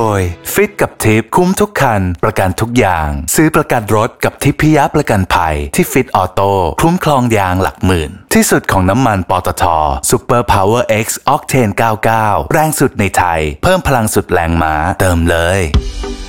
ยฟิตกับทิปคุ้มทุกคันประกันทุกอย่างซื้อประกันรถกับทิพยประกันภัยที่ฟิตออโต้คุ้มครองยางหลักหมื่นที่สุดของน้ำมันปตท. Super Power X Octane 99แรงสุดในไทยเพิ่มพลังสุดแรงม้าเติมเลย